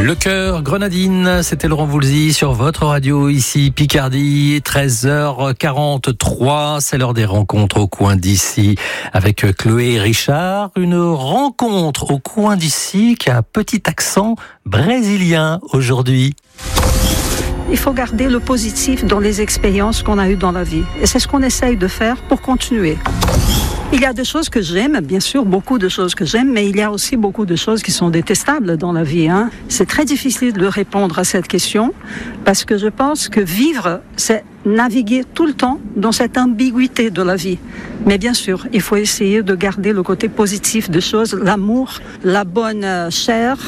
Le cœur grenadine, c'était Laurent Voulzy sur votre radio, ici Picardie, 13h43. C'est l'heure des rencontres au coin d'ici avec Chloé et Richard. Une rencontre au coin d'ici qui a un petit accent brésilien aujourd'hui. Il faut garder le positif dans les expériences qu'on a eues dans la vie. Et c'est ce qu'on essaye de faire pour continuer. Il y a des choses que j'aime, bien sûr, beaucoup de choses que j'aime, mais il y a aussi beaucoup de choses qui sont détestables dans la vie. C'est très difficile de répondre à cette question parce que je pense que vivre, c'est naviguer tout le temps dans cette ambiguïté de la vie. Mais bien sûr, il faut essayer de garder le côté positif des choses, l'amour, la bonne chair,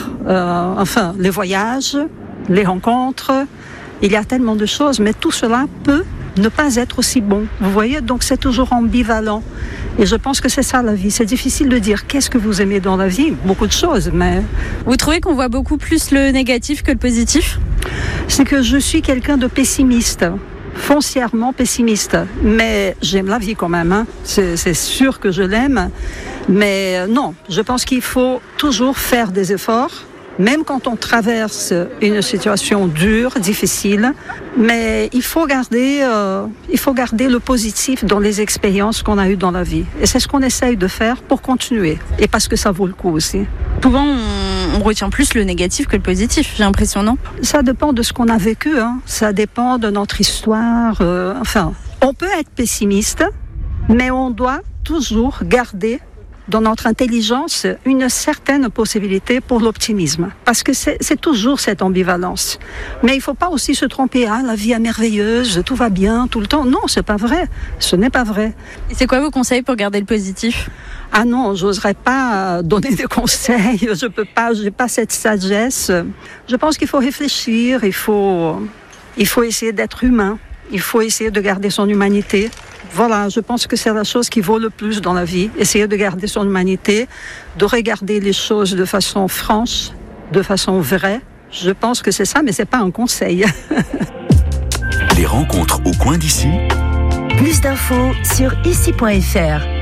les voyages, les rencontres. Il y a tellement de choses, mais tout cela peut ne pas être aussi bon. Vous voyez, donc c'est toujours ambivalent. Et je pense que c'est ça la vie. C'est difficile de dire qu'est-ce que vous aimez dans la vie. Beaucoup de choses, mais... Vous trouvez qu'on voit beaucoup plus le négatif que le positif ? C'est que je suis quelqu'un de pessimiste. Foncièrement pessimiste. Mais j'aime la vie quand même. C'est sûr que je l'aime. Mais non, je pense qu'il faut toujours faire des efforts. Même quand on traverse une situation dure, difficile, mais il faut garder le positif dans les expériences qu'on a eues dans la vie. Et c'est ce qu'on essaye de faire pour continuer. Et parce que ça vaut le coup aussi. Souvent, on retient plus le négatif que le positif, j'ai l'impression, non ? Ça dépend de ce qu'on a vécu, Ça dépend de notre histoire. On peut être pessimiste, mais on doit toujours garder dans notre intelligence, une certaine possibilité pour l'optimisme. Parce que c'est toujours cette ambivalence. Mais il ne faut pas aussi se tromper. La vie est merveilleuse, tout va bien, tout le temps. Non, c'est pas vrai. Ce n'est pas vrai. Et c'est quoi vos conseils pour garder le positif ? Ah non, j'oserais pas donner des conseils. Je peux pas, j'ai pas cette sagesse. Je pense qu'il faut réfléchir, il faut essayer d'être humain. Il faut essayer de garder son humanité. Voilà, je pense que c'est la chose qui vaut le plus dans la vie. Essayer de garder son humanité, de regarder les choses de façon franche, de façon vraie. Je pense que c'est ça, mais c'est pas un conseil. Les rencontres au coin d'ici. Plus d'infos sur ici.fr.